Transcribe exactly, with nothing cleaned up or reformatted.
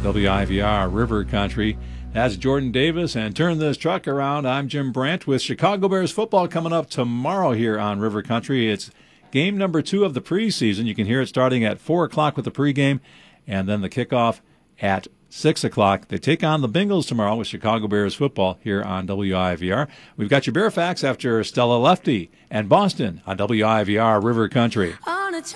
W I V R River Country. That's Jordan Davis, and turn this truck around. I'm Jim Brandt with Chicago Bears football coming up tomorrow here on River Country. It's game number two of the preseason. You can hear it starting at four o'clock with the pregame, and then the kickoff at six o'clock. They take on the Bengals tomorrow with Chicago Bears football here on W I V R. We've got your Bear Facts after Stella Lefty and Boston on W I V R River Country.